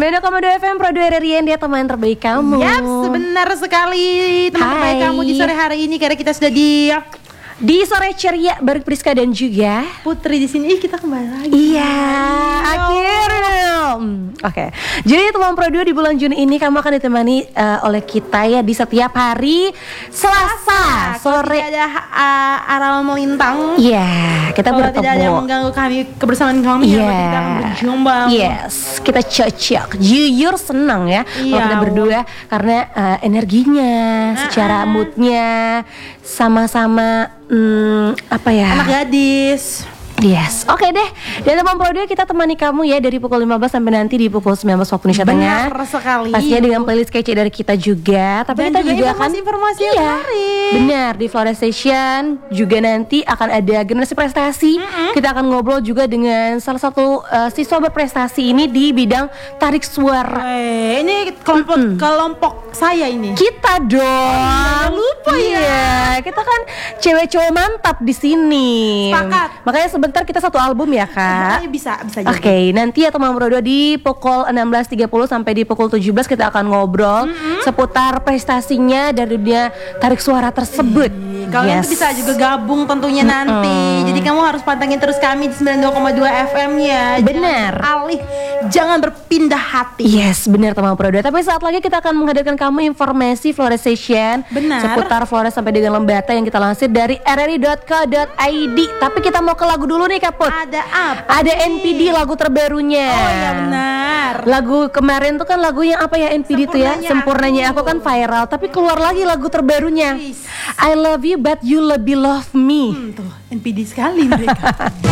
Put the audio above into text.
92,2 FM Pro 2 RRI, dia teman terbaik kamu. Yap, benar sekali teman terbaik kamu di sore hari ini karena kita sudah di sore ceria bareng Priska dan juga Putri di sini. Kita kembali lagi. Iya, akhirnya. Oke. Jadi teman Pro 2 di bulan Juni ini kamu akan ditemani oleh kita ya di setiap hari Selasa sore. Kalau tidak ada aral melintang. Iya, kita bertemu. Tidak ada yang mengganggu kami kebersamaan kami. Iya. Kita akan berjumpa. Yes, kita cocok. Jujur senang ya kalau kita berdua karena energinya, secara moodnya sama-sama apa ya? Anak gadis. Yes, oke deh. Dan teman Pro 2 kita temani kamu ya dari pukul 15 sampai nanti di pukul 19 waktu Indonesia Tengah. Benar sekali. Pastinya dengan playlist kece dari kita juga. Tapi dan kita juga akan informasi yang menarik. Benar, di Flora Station juga nanti akan ada generasi prestasi. Kita akan ngobrol juga dengan salah satu siswa berprestasi ini di bidang tarik suara. Ini kelompok saya ini. Kita dong. Lupa ya. Kita kan cewek cowok mantap di sini. Sepakat. Makanya sebentar kita satu album ya Kak. Bisa jadi. Oke, nanti ya teman Pro 2 di pukul 16.30 sampai di pukul 17 kita akan ngobrol seputar prestasinya dari dunia tarik suara tersebut. Kalian tuh bisa juga gabung tentunya nanti. Jadi kamu harus pantengin terus kami di 92,2 FM-nya. Benar. Jangan berpindah hati. Yes, benar teman Pro 2. Tapi saat lagi kita akan menghadirkan kamu informasi Flora Station seputar Flora sampai dengan Lembata yang kita lansir dari rri.co.id. Tapi kita mau ke lagu dulu nih Kak Put. Ada apa? Ada NPD lagu terbarunya. Oh iya benar. Lagu kemarin tuh kan lagu yang apa ya NPD tuh ya, Sempurnanya Aku kan viral. Tapi keluar lagi lagu terbarunya, I Love You But You Lebih Love Me. Tuh NPD sekali mereka.